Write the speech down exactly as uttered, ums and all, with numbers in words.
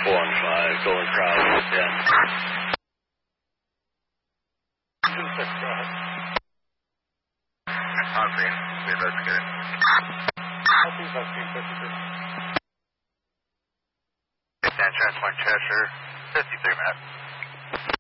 one five, going cross, ten. two six, go ahead. On scene, we investigate. Copy, vaccine fifty-three. San Transport Cheshire, fifty-three minutes.